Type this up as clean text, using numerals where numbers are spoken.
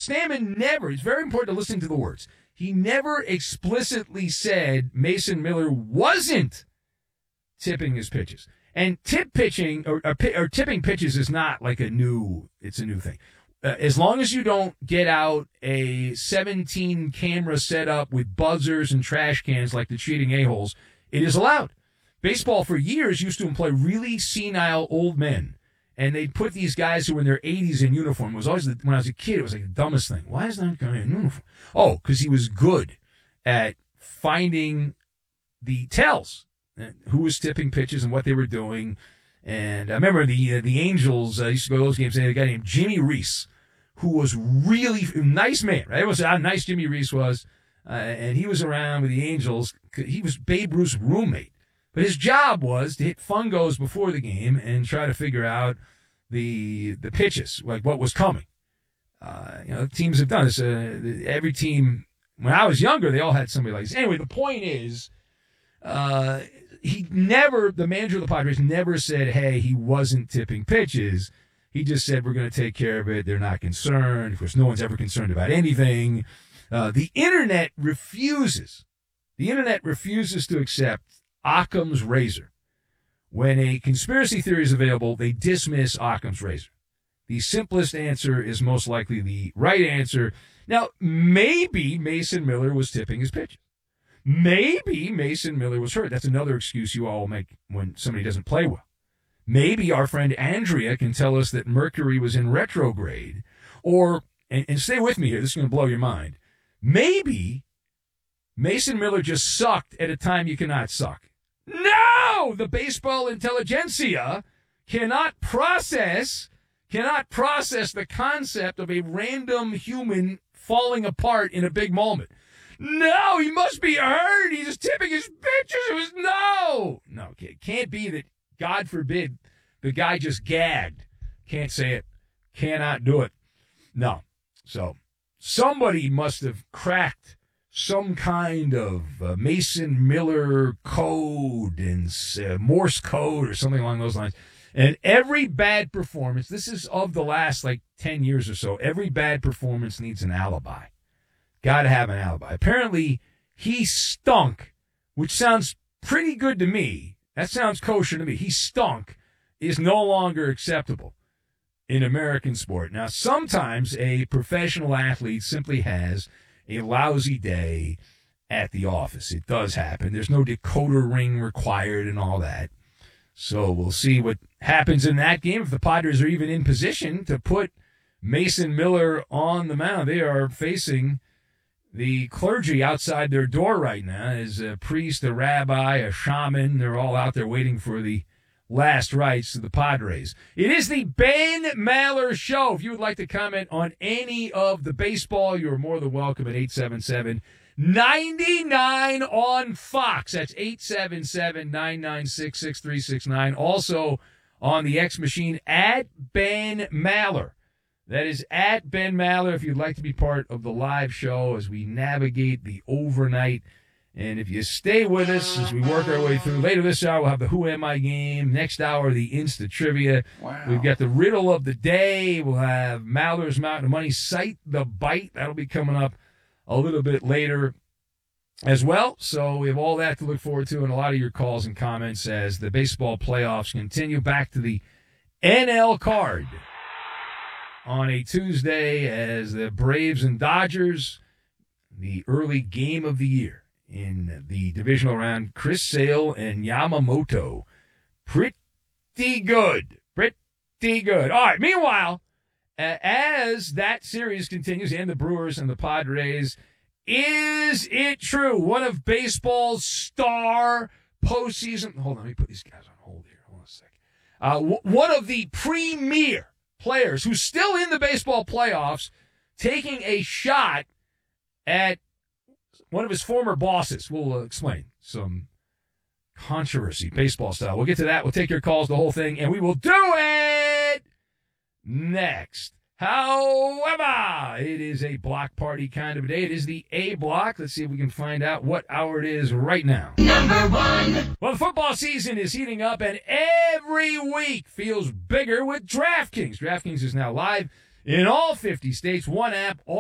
Stamen never, it's very important to listen to the words. He never explicitly said Mason Miller wasn't tipping his pitches. And tip pitching or tipping pitches is not like it's a new thing. As long as you don't get out a 17 camera setup with buzzers and trash cans like the cheating a-holes, it is allowed. Baseball for years used to employ really senile old men. And they'd put these guys who were in their 80s in uniform. It was always, when I was a kid, it was like the dumbest thing. Why is that guy in uniform? Oh, because he was good at finding the tells, who was tipping pitches and what they were doing. And I remember the Angels used to go to those games. They had a guy named Jimmy Reese, who was really a nice man. Right? Everyone said how nice Jimmy Reese was. And he was around with the Angels. He was Babe Ruth's roommate. But his job was to hit fungos before the game and try to figure out the pitches, like what was coming. Teams have done this. Every team, when I was younger, they all had somebody like this. Anyway, the point is, the manager of the Padres never said, hey, he wasn't tipping pitches. He just said, we're going to take care of it. They're not concerned. Of course, no one's ever concerned about anything. The internet refuses to accept Occam's razor. When a conspiracy theory is available, they dismiss Occam's razor. The simplest answer is most likely the right answer. Now, maybe Mason Miller was tipping his pitches. Maybe Mason Miller was hurt. That's another excuse you all make when somebody doesn't play well. Maybe our friend Andrea can tell us that Mercury was in retrograde. Or, and stay with me here, this is going to blow your mind. Maybe Mason Miller just sucked at a time you cannot suck. No! The baseball intelligentsia cannot process the concept of a random human falling apart in a big moment. No, he must be hurt. He's just tipping his pitches. It was no, it can't be that, God forbid, the guy just gagged. Can't say it. Cannot do it. No. So somebody must have cracked some kind of Mason Miller code and Morse code or something along those lines. And every bad performance, this is of the last 10 years or so, every bad performance needs an alibi. Got to have an alibi. Apparently, he stunk, which sounds pretty good to me. That sounds kosher to me. He stunk is no longer acceptable in American sport. Now, sometimes a professional athlete simply has a lousy day at the office. It does happen. There's no decoder ring required and all that. So we'll see what happens in that game. If the Padres are even in position to put Mason Miller on the mound, they are facing the clergy outside their door right now. As a priest, a rabbi, a shaman, they're all out there waiting for the last rites to the Padres. It is the Ben Maller Show. If you would like to comment on any of the baseball, you're more than welcome at 877-99 on Fox. That's 877-996-6369. Also on the X machine at Ben Maller. That is at Ben Maller if you'd like to be part of the live show as we navigate the overnight. And if you stay with us as we work our way through, later this hour we'll have the Who Am I game. Next hour, the Insta Trivia. Wow. We've got the Riddle of the Day. We'll have Maller's Mountain of Money. Cite the Bite. That'll be coming up a little bit later as well. So we have all that to look forward to and a lot of your calls and comments as the baseball playoffs continue. Back to the NL card on a Tuesday as the Braves and Dodgers, the early game of the year in the divisional round. Chris Sale and Yamamoto. Pretty good. Pretty good. All right, meanwhile, as that series continues and the Brewers and the Padres, is it true? One of baseball's star postseason. Hold on, let me put these guys on hold here. Hold on a second. One of the premier players who's still in the baseball playoffs taking a shot at one of his former bosses. We'll explain some controversy, baseball style. We'll get to that. We'll take your calls, the whole thing, and we will do it next. However, it is a block party kind of day. It is the A block. Let's see if we can find out what hour it is right now. Number one. Well, the football season is heating up, and every week feels bigger with DraftKings. DraftKings is now live in all 50 states. One app, all